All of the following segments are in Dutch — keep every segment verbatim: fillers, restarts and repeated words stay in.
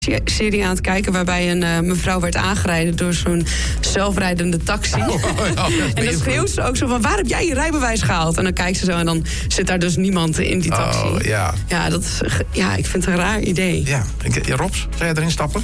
serie aan het kijken waarbij een uh, mevrouw werd aangereden door zo'n zelfrijdende taxi. Oh, oh, oh, en dan schreeuwt ze ook zo van, waar heb jij je rijbewijs gehaald? En dan kijkt ze zo en dan zit daar dus niemand in die taxi. Oh, ja. Ja, dat is, ja, ik vind het een raar idee. Ja, Rob, zou jij erin stappen?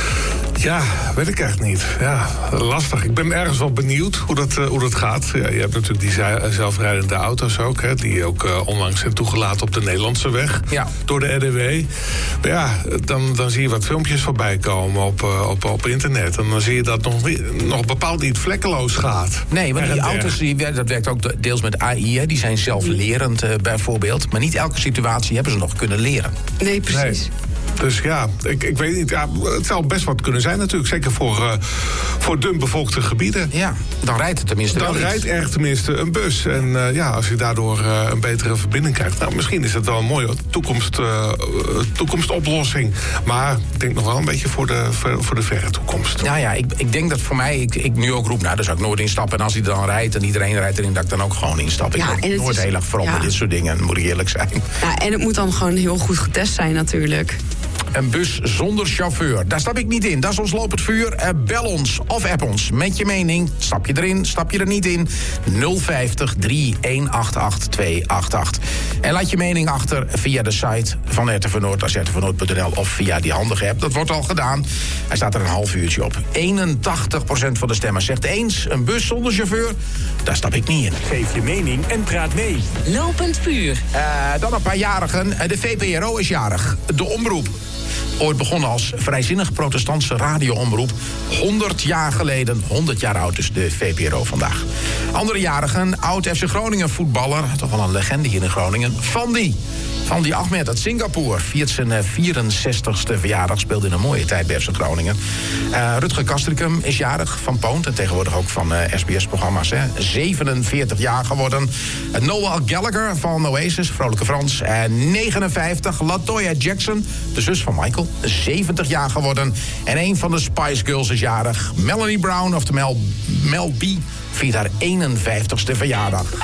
Ja, weet ik echt niet. Ja, lastig. Ik ben ergens wel benieuwd hoe dat, uh, hoe dat gaat. Ja, je hebt natuurlijk die zelfrijdende auto's ook, hè, die ook uh, onlangs zijn toegelaten op de Nederlandse weg. Ja. Door de R D W. Maar ja, dan, dan zie je wat filmpjes voorbij komen op, uh, op, op internet. En dan zie je dat nog, nog bepaald niet vlekkeloos gaat. Nee, want die auto's, die, dat werkt ook deels met A I. Hè. Die zijn zelflerend uh, bijvoorbeeld. Maar niet elke situatie hebben ze nog kunnen leren. Nee, precies. Nee. Dus ja, ik, ik weet niet. Ja, het zou best wat kunnen zijn natuurlijk. Zeker voor, uh, voor dunbevolkte gebieden. Ja, dan rijdt het tenminste Dan wel rijdt iets. er tenminste een bus. En uh, ja, als je daardoor uh, een betere verbinding krijgt. Nou, misschien is dat wel een mooie toekomst, uh, toekomstoplossing. Maar ik denk nog wel een beetje voor de, voor, voor de verre toekomst. Nou ja, ik, ik denk dat voor mij, ik, ik nu ook roep, nou, daar zou ik nooit instappen. En als hij dan rijdt en iedereen rijdt erin, dat ik dan ook gewoon instap. Ja, ik ben nooit is, heel erg vooral ja. met dit soort dingen, moet ik eerlijk zijn. Ja, en het moet dan gewoon heel goed getest zijn natuurlijk. Een bus zonder chauffeur. Daar stap ik niet in. Dat is ons lopend vuur. Uh, bel ons of app ons met je mening. Stap je erin, stap je er niet in. nul vijftig, drie een acht acht, twee acht acht. En laat je mening achter via de site van R T V Noord, R T V Noord punt n l of via die handige app. Dat wordt al gedaan. Hij staat er een half uurtje op. eenentachtig procent van de stemmers zegt eens, een bus zonder chauffeur, daar stap ik niet in. Geef je mening en praat mee. Lopend vuur. Uh, dan een paar jarigen. De V P R O is jarig. De omroep. Ooit begonnen als vrijzinnig protestantse radioomroep. honderd jaar geleden, honderd jaar oud dus de V P R O vandaag. Andere jarigen, oud F C Groningen voetballer, toch wel een legende hier in Groningen, Fandi. Fandi Ahmed uit Singapore viert zijn vierenzestigste verjaardag, speelde in een mooie tijd bij F C Groningen. Uh, Rutger Kastrikum is jarig, van Poont en tegenwoordig ook van uh, S B S-programma's. Hè. zevenenveertig jaar geworden. Uh, Noel Gallagher van Oasis, vrolijke Frans. En negenenvijftig, LaToya Jackson, de zus van Michael, zeventig jaar geworden. En een van de Spice Girls is jarig, Melanie Brown, oftewel Mel B, viert haar eenenvijftigste verjaardag.